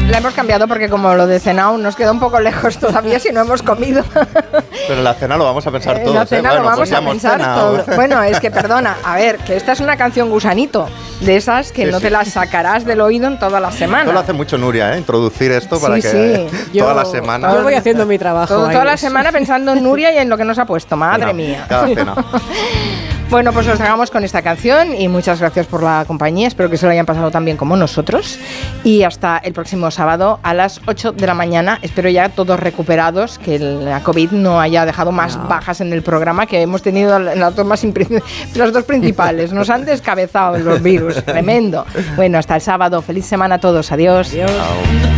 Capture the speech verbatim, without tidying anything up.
La hemos cambiado porque como lo de cenao nos queda un poco lejos todavía si no hemos comido. Pero la cena lo vamos a pensar todos. La cena ¿eh? lo Bueno, vamos pues a pensar todo. Bueno, es que perdona, a ver, que esta es una canción gusanito, de esas que sí, no sí. te las sacarás del oído en toda la semana. Esto lo hace mucho Nuria, ¿eh? Introducir esto para Sí, que sí. toda Yo- la semana... Yo voy haciendo mi trabajo. Todo- ahí. toda la semana pensando en Nuria y en lo que nos ha puesto, madre Cada- mía. Cada cena. Bueno, pues os dejamos con esta canción y muchas gracias por la compañía. Espero que se lo hayan pasado tan bien como nosotros. Y hasta el próximo sábado a las ocho de la mañana. Espero ya todos recuperados, que la COVID no haya dejado más No. bajas en el programa, que hemos tenido en las dos, más impri- las dos principales. Nos han descabezado los virus. Tremendo. Bueno, hasta el sábado. Feliz semana a todos. Adiós. Adiós. Chao.